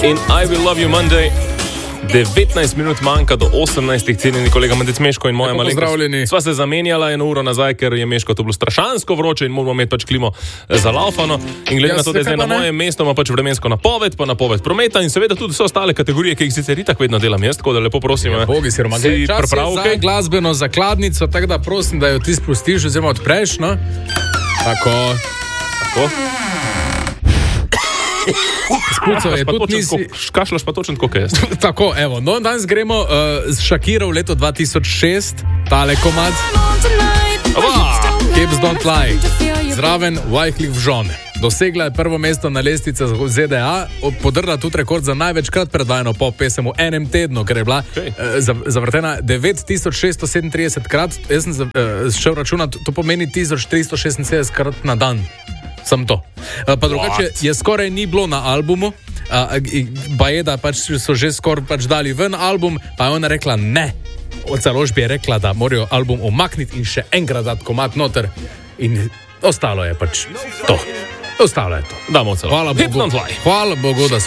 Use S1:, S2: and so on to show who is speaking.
S1: In I Will Love You Monday. 19 minut manjka do 18, cenjeni kolega Mandec Meško in moja malenkost.
S2: Pozdravljeni.
S1: Sva se zamenjala 1 uro nazaj, ker je Meško to bilo strašansko vroče in moramo imeti pač klimo zalaufano. In glede na to, da je zdaj na mojem mestu, ima pač vremensko napoved, pa napoved prometa in seveda tudi vse ostale kategorije, ki jih sicer itak vedno delam jaz, tako da lepo prosim.
S2: Ja, bogi si Roman, čas je za glasbeno zakladnico, tako da prosim, da jo ti spustiš oziroma odpreš, no? Tako. Spuco je tudi nisi...
S1: Kašlaš pa točno tako, jaz.
S2: Tako, evo, no, danes gremo z Shakiro v leto 2006, tale komad. Hips Don't Lie, zraven Wyclef Jean. Dosegla je prvo mesto na lestvici ZDA, podrla tudi rekord za največkrat predvajano pop pesem v enem tednu, ker je bila zavrtena 9637 krat. Jaz sem šel računati, to pomeni 1376 krat na dan. Sem to. Pa drugače je skoraj ni bilo na albumu, pa je, da pač so že skoraj pač dali ven album, pa je ona rekla ne. Od založbe je rekla, da morajo album umakniti in še enkrat dati komad noter. In ostalo je pač to. Ostalo je to.
S1: Damo celo.
S2: Hvala Bogu, da